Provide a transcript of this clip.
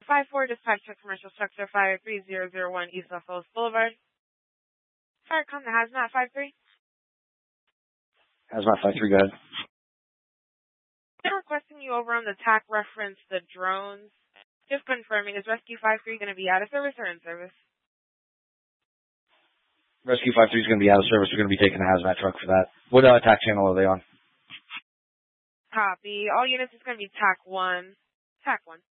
5-4, dispatch to commercial structure, fire 3001 East Los Osos Boulevard. Fire, come to Hazmat 5-3. Hazmat 5-3, go ahead. They're requesting you over on the TAC reference, the drones. Just confirming, is Rescue 5-3 going to be out of service or in service? Rescue 5-3 is going to be out of service. We're going to be taking a hazmat truck for that. What TAC channel are they on? Copy. All units is going to be TAC 1. TAC 1.